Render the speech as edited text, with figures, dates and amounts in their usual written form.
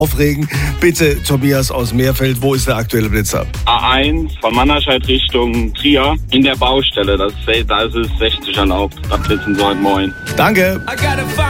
aufregen. Bitte, Tobias aus Meerfeld, wo ist der aktuelle Blitzer? A1 von Mannerscheid Richtung Trier in der Baustelle. Da ist es 60 erlaubt. Da blitzen sie heute Moin. Danke.